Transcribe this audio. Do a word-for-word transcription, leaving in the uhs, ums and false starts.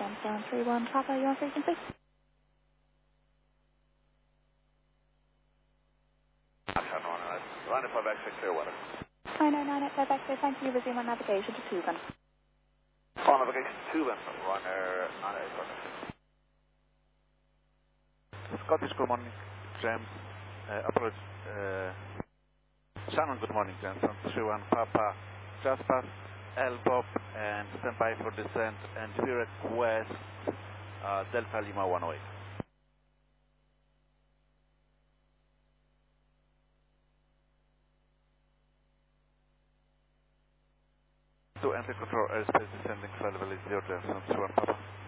one seven three one, Papa, your frequency? Runner five X six Clearwater. nine nine nine at five X, thank you. Resume on navigation to Tuban. On navigation to Tuban, runner nine eight five X. Scottish, good morning, James. Uh, approach, uh, Shannon, good morning, James. On three one Papa, just past Elbow and stand by for descent and we request uh, Delta Lima one oh eight. To enter control airspace descending flight level is zero, James. On three one Papa.